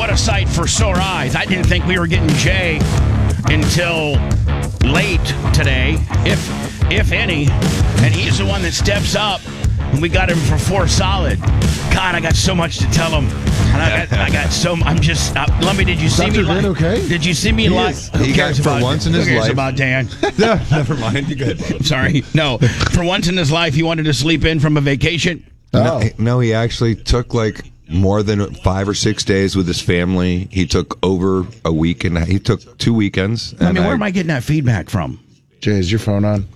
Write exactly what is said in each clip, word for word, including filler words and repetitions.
what a sight for sore eyes. I didn't think we were getting Jay until late today, if if any. And he's the one that steps up. And we got him for four solid. God, I got so much to tell him. And I got, I got so. I'm just. Uh, let me. Did you see Doctor me? Green, Li- okay? Did you see me He live? is. Who He cares got- for about once in who his cares life. about Dan? No, never mind. You good? Sorry. No. For once in his life, he wanted to sleep in from a vacation. Oh. No, no, he actually took like more than five or six days with his family. He took over a week, and he took two weekends. I and mean, where am I getting that feedback from? Jay, is your phone on?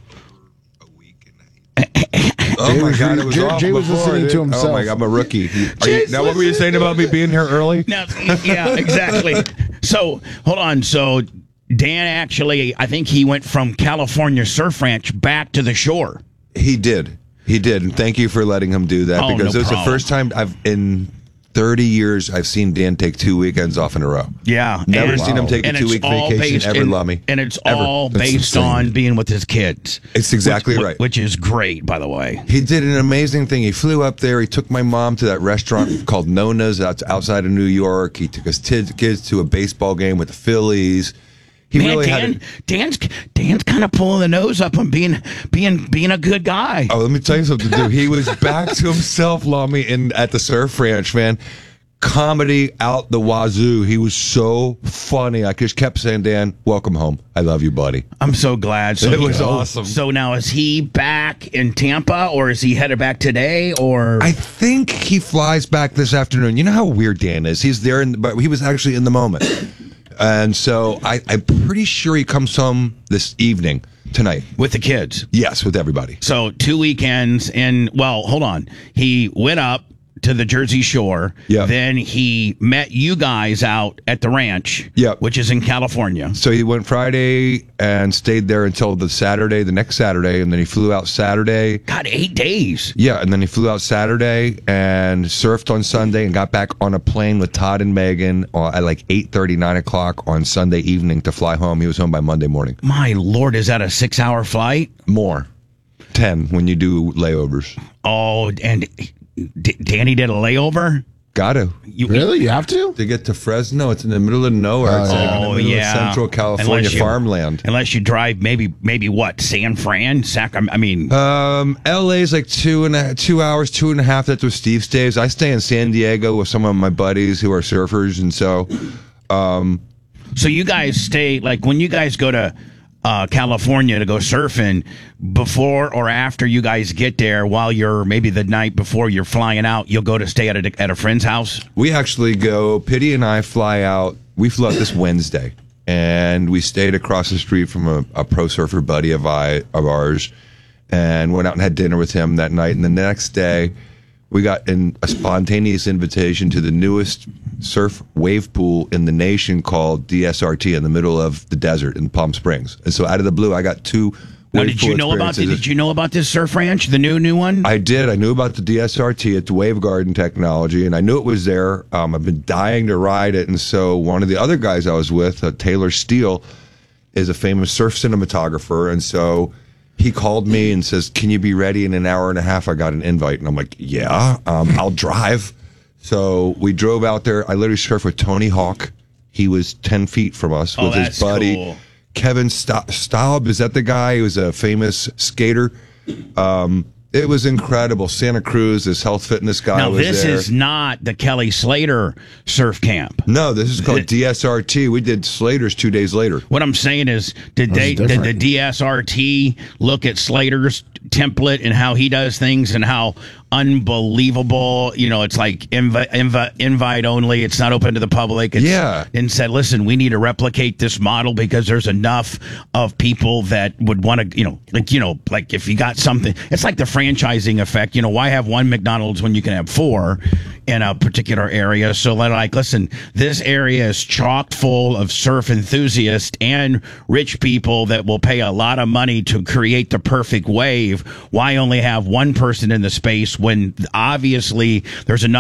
Oh Jay my was God, re- it was Jay- off Jay was before, listening to dude. himself. Oh my God, I'm a rookie. Are you, Jay's now, what were you saying about me being here early? Now, yeah, exactly. So, hold on. So, Dan actually, I think he went from California Surf Ranch back to the shore. He did. He did. And thank you for letting him do that Oh, because no it was problem. the first time I've in thirty years I've seen Dan take two weekends off in a row. Yeah. Never and- seen him take a and it's two-week all vacation based ever, in- Lummy. And it's Ever. all That's based insane. on being with his kids. It's exactly which, right. Which is great, by the way. He did an amazing thing. He flew up there. He took my mom to that restaurant called Nona's out outside of New York. He took his t- kids to a baseball game with the Phillies. He Man, really Dan, had. A, Dan's Dan's kind of pulling the nose up on being being being a good guy. oh, let me tell you something, dude. He was back to himself, Lummy, in at the Surf Ranch, man. Comedy out the wazoo. He was so funny. I just kept saying, Dan, welcome home. I love you, buddy. I'm so glad. So It was so- awesome. So now is he back in Tampa, or is he headed back today, or I think he flies back this afternoon. You know how weird Dan is. He's there, in, but he was actually in the moment. And so I, I'm pretty sure he comes home this evening, tonight. with the kids? Yes, with everybody. So two weekends, and well, hold on. He went up to the Jersey Shore. Yeah. Then he met you guys out at the ranch. Yeah. Which is in California. So he went Friday and stayed there until the Saturday, the next Saturday, and then he flew out Saturday. God, eight days. Yeah, and then he flew out Saturday and surfed on Sunday and got back on a plane with Todd and Megan uh, at like eight thirty, nine o'clock on Sunday evening to fly home. He was home by Monday morning. My Lord, is that a six-hour flight? More. ten when you do layovers. Oh, and D- Danny did a layover. Got to. You, Really? You have to? To get to Fresno, it's in the middle of nowhere. It's like in the Oh middle yeah, of Central California Unless you- farmland. Unless you drive, maybe maybe what San Fran, Sac. I mean, Um, L A's like two and a, two hours, two and a half. That's where Steve stays. I stay in San Diego with some of my buddies who are surfers, and so so you guys stay like when you guys go to uh, California to go surfing before or after you guys get there. While you're maybe the night before you're flying out, you'll go to stay at a at a friend's house. we actually go. Pitty and I fly out. We flew out this Wednesday, and we stayed across the street from a, a pro surfer buddy of I of ours, and went out and had dinner with him that night. And the next day, we got in a spontaneous invitation to the newest surf wave pool in the nation called D S R T in the middle of the desert in Palm Springs. And so out of the blue, I got two Now, wave did pool you know about the, experiences. Did you know about this surf ranch, the new new one? I did. I knew about the D S R T. It's Wave Garden technology, and I knew it was there. Um, I've been dying to ride it. And so one of the other guys I was with, uh, Taylor Steele, is a famous surf cinematographer. And so he called me and says, can you be ready in an hour and a half? I got an invite. And I'm like, yeah, um, I'll drive. So we drove out there. I literally surfed with Tony Hawk. He was ten feet from us Oh, with his that's buddy. cool. Kevin Sta- Staub, is that the guy? He was a famous skater. Um, it was incredible. Santa Cruz, this health fitness guy now was this there. is not the Kelly Slater surf camp. no, this is called D S R T. We did Slater's two days later. What I'm saying is, did they That's did the different. D S R T look at Slater's template and how he does things and how unbelievable, you know, it's like invite invi- invite only, it's not open to the public. It's, Yeah. and said, listen, we need to replicate this model because there's enough of people that would want to, you know, like you know, like if you got something, it's like the franchising effect. You know, why have one McDonald's when you can have four in a particular area? So like, listen, this area is chock full of surf enthusiasts and rich people that will pay a lot of money to create the perfect wave. Why only have one person in the space when obviously there's enough